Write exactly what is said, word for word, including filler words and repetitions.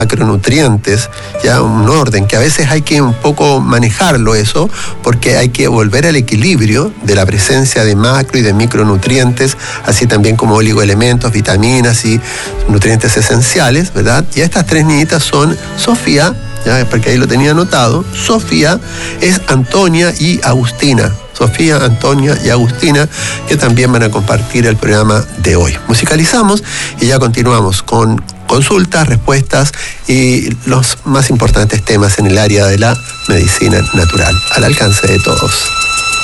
macronutrientes, ya un orden, que a veces hay que un poco manejarlo eso, porque hay que volver al equilibrio de la presencia de macro y de micronutrientes, así también como oligoelementos, vitaminas y nutrientes esenciales, ¿verdad? Y estas tres niñitas son Sofía, ya, porque ahí lo tenía anotado, Sofía, es Antonia y Agustina. Sofía, Antonia y Agustina, que también van a compartir el programa de hoy. Musicalizamos y ya continuamos con consultas, respuestas y los más importantes temas en el área de la medicina natural, al alcance de todos.